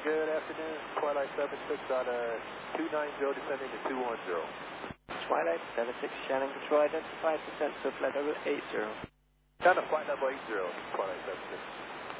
Good afternoon. Twilight 76 on a 290 descending to 210. Twilight 76, Shannon Control identified, descent to flight level 80. Down to flight level 80, Twilight 76.